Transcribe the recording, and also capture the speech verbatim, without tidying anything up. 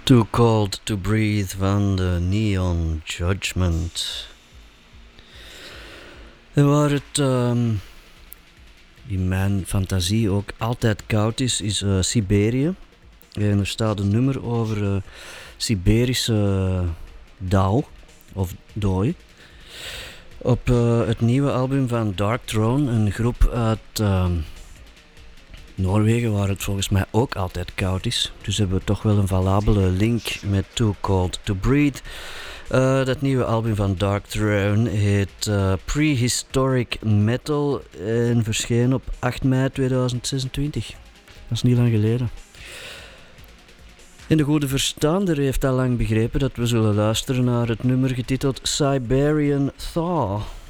Too Cold to Breathe van de Neon Judgment. En waar het um, in mijn fantasie ook altijd koud is, is uh, Siberië. En er staat een nummer over uh, Siberische dauw, of dooi. Op uh, het nieuwe album van Dark Throne, een groep uit uh, Noorwegen, waar het volgens mij ook altijd koud is. Dus hebben we toch wel een valabele link met Too Cold to Breathe. Uh, dat nieuwe album van Dark Throne heet uh, Prehistoric Metal en verscheen op acht mei tweeduizend zesentwintig. Dat is niet lang geleden. En de goede verstaander heeft al lang begrepen dat we zullen luisteren naar het nummer getiteld Siberian Thaw.